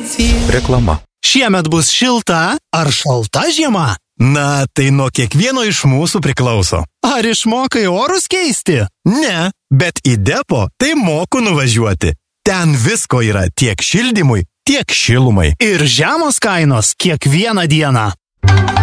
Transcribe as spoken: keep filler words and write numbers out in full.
Reklama. Šiemet bus šilta ar šalta žiema? Na, tai nuo kiekvieno iš mūsų priklauso. Ar išmokai orus keisti? Ne, bet į depo tai moku nuvažiuoti. Ten visko yra tiek šildymui, tiek šilumai. Ir žemos kainos kiekvieną dieną.